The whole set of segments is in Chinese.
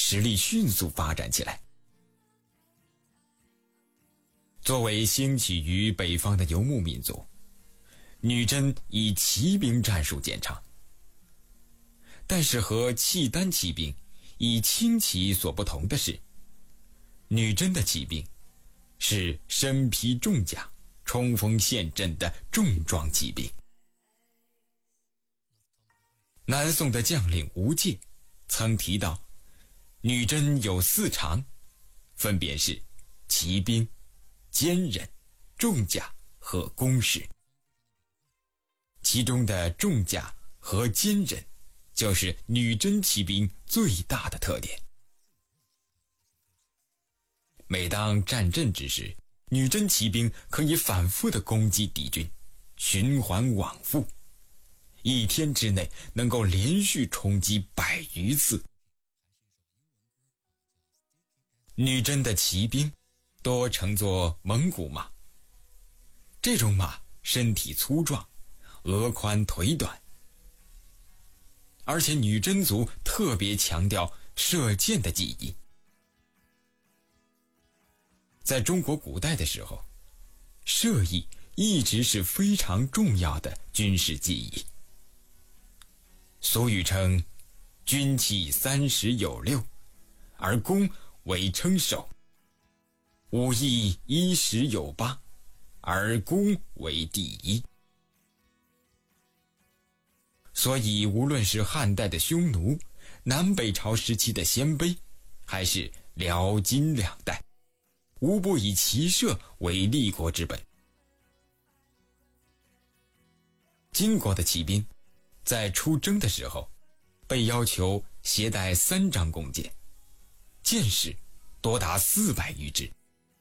实力迅速发展起来。作为兴起于北方的游牧民族，女真以骑兵战术见长。但是和契丹骑兵以轻骑所不同的是，女真的骑兵是身披重甲、冲锋陷阵的重装骑兵。南宋的将领吴介曾提到，女真有4长，分别是骑兵、坚忍、重甲和弓矢。其中的重甲和坚忍就是女真骑兵最大的特点。每当战阵之时，女真骑兵可以反复地攻击敌军，循环往复，一天之内能够连续冲击100余次。女真的骑兵多乘坐蒙古马，这种马身体粗壮，额宽腿短，而且女真族特别强调射箭的技艺。在中国古代的时候，射艺一直是非常重要的军事技艺。俗语称军器30有6，而弓为称首；武艺10有8，而弓为第一。所以无论是汉代的匈奴、南北朝时期的鲜卑，还是辽金2代，无不以骑射为立国之本。金国的骑兵在出征的时候被要求携带3张弓箭，箭矢多达400余支。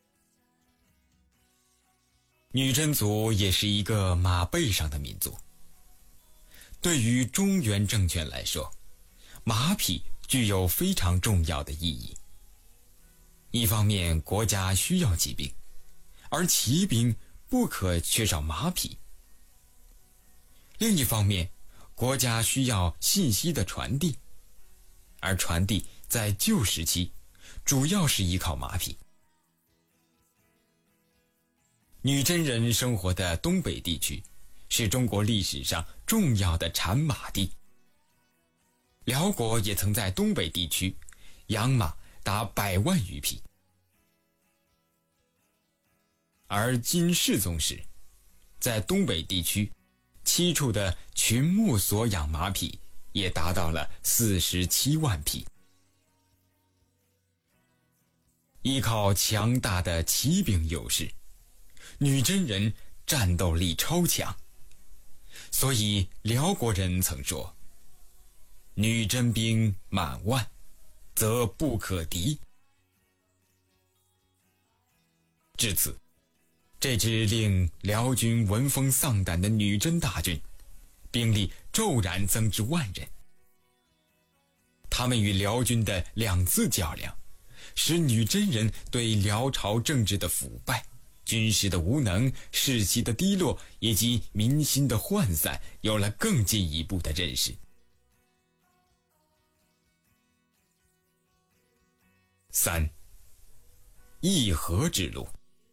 女真族也是一个马背上的民族。对于中原政权来说，马匹具有非常重要的意义。一方面，国家需要骑兵，而骑兵不可缺少马匹；另一方面，国家需要信息的传递，而传递在旧时期主要是依靠马匹。女真人生活的东北地区是中国历史上重要的产马地，辽国也曾在东北地区养马达100万余匹，而金世宗时在东北地区7处的群牧所养马匹也达到了47万匹。依靠强大的骑兵优势，女真人战斗力超强，所以辽国人曾说，女真兵满万，则不可敌。至此，这支令辽军闻风丧胆的女真大军，兵力骤然增至10000人。他们与辽军的2次较量，使女真人对辽朝政治的腐败、军事的无能、士气的低落以及民心的涣散有了更进一步的认识。3. 议和之路。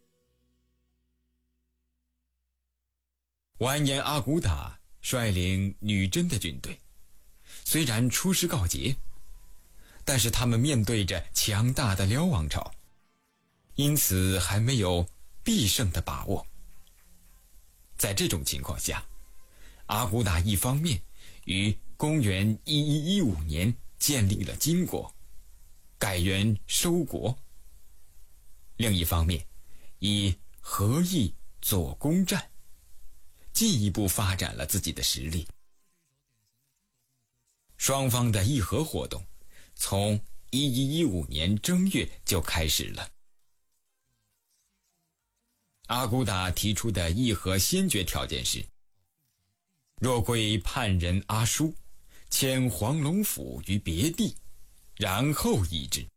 完颜阿骨打率领女真的军队，虽然出师告捷，但是他们面对着强大的辽王朝，因此还没有必胜的把握。在这种情况下，阿骨打一方面于公元1115年建立了金国，改元收国；另一方面以和议做攻战，进一步发展了自己的实力。双方的议和活动从1115年正月就开始了。阿骨打提出的议和先决条件是，若归叛人阿叔，迁黄龙府于别地，然后议之。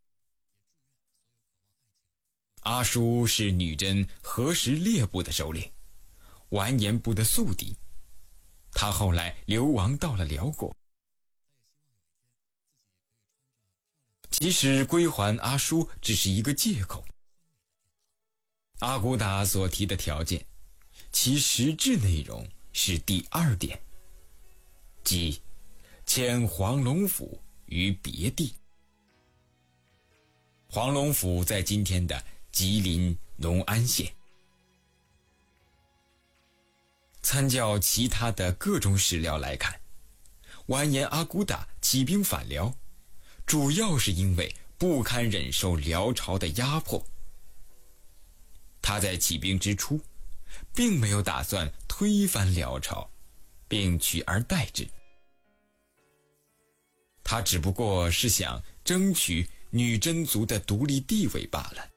阿叔是女真何时列部的首领，完颜部的宿敌，他后来流亡到了辽国。 其实归还阿舒只是一个借口。阿骨打所提的条件，其实质内容是第2点，即迁黄龙府于别地。黄龙府在今天的吉林农安县。参照其他的各种史料来看，完颜阿骨打起兵反辽，主要是因为不堪忍受辽朝的压迫。他在起兵之初，并没有打算推翻辽朝，并取而代之。他只不过是想争取女真族的独立地位罢了。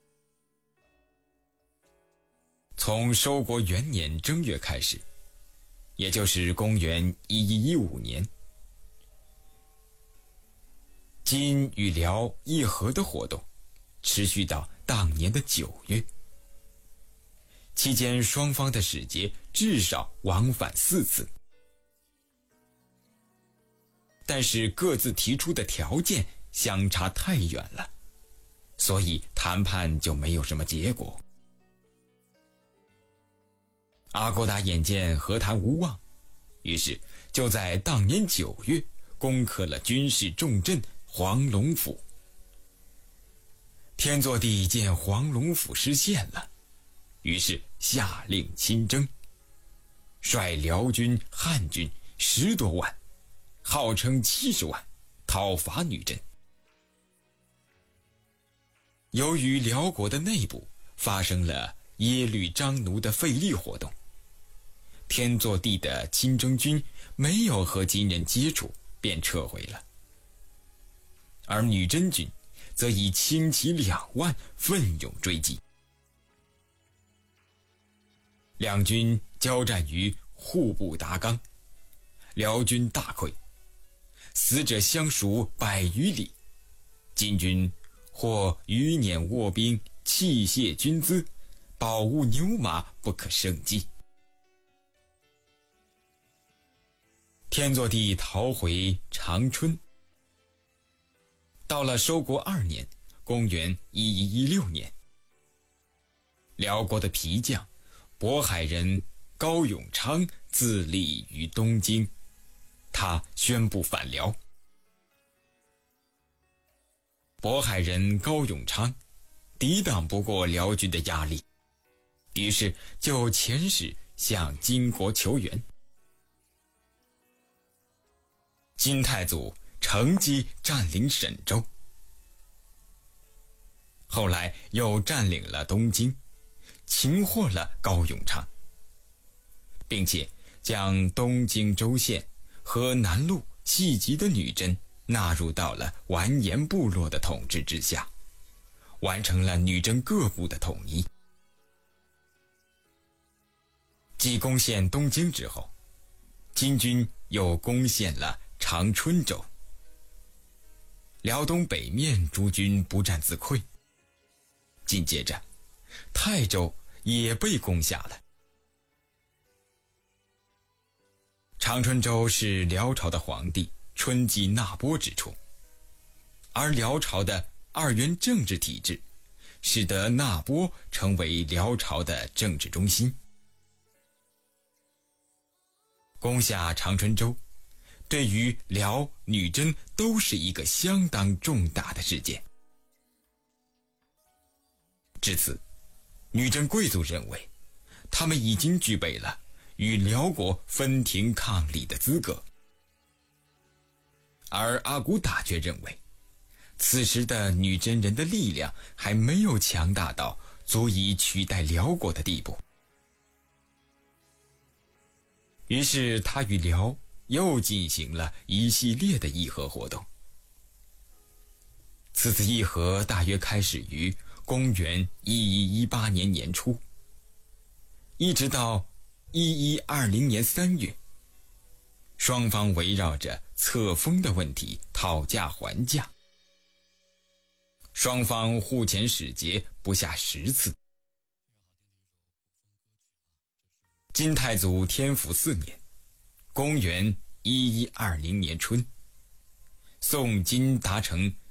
从收国元年正月开始，也就是公元1115年，金与辽议和的活动持续到当年的9月，期间双方的使节至少往返4次，但是各自提出的条件相差太远了，所以谈判就没有什么结果。阿骨打眼见和谈无望，于是就在当年9月攻克了军事重镇黄龙府。天祚帝见黄龙府失陷了，于是下令亲征，率辽军、汉军10多万，号称70万，讨伐女真。由于辽国的内部发生了耶律章奴的废立活动，天祚帝的亲征军没有和金人接触，便撤回了。而女真军则以轻骑2万奋勇追击。两军交战于户部达纲，辽军大溃，死者相数100余里，金军或余辇卧兵，器械军资，宝物牛马不可胜计。天祚帝逃回长春。到了收国2年，公元1116年，辽国的皮将渤海人高永昌自立于东京，他宣布反辽。渤海人高永昌抵挡不过辽军的压力，于是就遣使向金国求援。金太祖乘机占领沈州，后来又占领了东京，擒获了高永昌，并且将东京州县和南路细集的女真纳入到了完颜部落的统治之下，完成了女真各部的统一。继攻陷东京之后，金军又攻陷了长春州。辽东北面诸军不战自溃，紧接着泰州也被攻下了。长春州是辽朝的皇帝春季纳波之处，而辽朝的2元政治体制使得纳波成为辽朝的政治中心。攻下长春州对于辽、女真都是一个相当重大的事件。至此，女真贵族认为他们已经具备了与辽国分庭抗礼的资格，而阿骨打却认为此时的女真人的力量还没有强大到足以取代辽国的地步。于是他与辽又进行了一系列的议和活动。此次议和大约开始于公元1118年年初，一直到1120年3月，双方围绕着册封的问题讨价还价，双方互遣使节不下10次。金太祖天福4年，公元1120年春，宋金达成